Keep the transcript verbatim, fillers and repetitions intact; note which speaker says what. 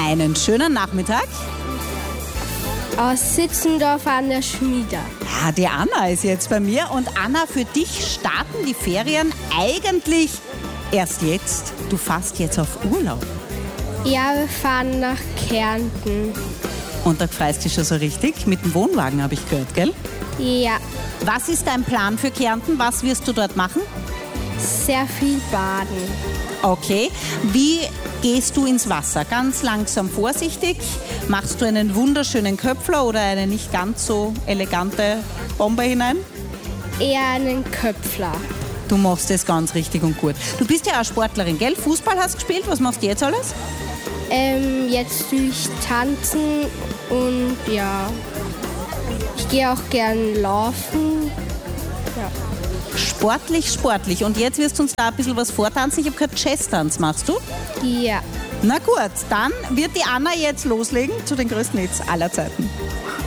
Speaker 1: Einen schönen Nachmittag.
Speaker 2: Aus Sitzendorf an der Schmieder.
Speaker 1: Ja, die Anna ist jetzt bei mir. Und Anna, für dich starten die Ferien eigentlich erst jetzt. Du fährst jetzt auf Urlaub.
Speaker 2: Ja, wir fahren nach Kärnten.
Speaker 1: Und da freust du dich schon so richtig? Mit dem Wohnwagen habe ich gehört, gell?
Speaker 2: Ja,
Speaker 1: Was ist dein Plan für Kärnten? Was wirst du dort machen?
Speaker 2: sehr viel baden.
Speaker 1: Okay. Wie gehst du ins Wasser? Ganz langsam, vorsichtig. Machst du einen wunderschönen Köpfler oder eine nicht ganz so elegante Bombe hinein?
Speaker 2: Eher einen Köpfler.
Speaker 1: Du machst es ganz richtig und gut. Du bist ja auch Sportlerin, gell? Fußball hast du gespielt. Was machst du jetzt alles?
Speaker 2: Ähm, jetzt durch Tanzen und ja, ich gehe auch gern laufen. Ja.
Speaker 1: Sportlich, sportlich. Und jetzt wirst du uns da ein bisschen was vortanzen. Ich habe gehört, Jazz-Tanz machst du?
Speaker 2: Ja.
Speaker 1: Na gut, dann wird die Anna jetzt loslegen zu den größten Hits aller Zeiten.